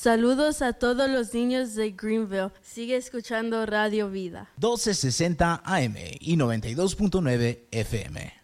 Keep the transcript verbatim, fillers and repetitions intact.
Saludos a todos los niños de Greenville. Sigue escuchando Radio Vida. doce sesenta A M y noventa y dos punto nueve F M.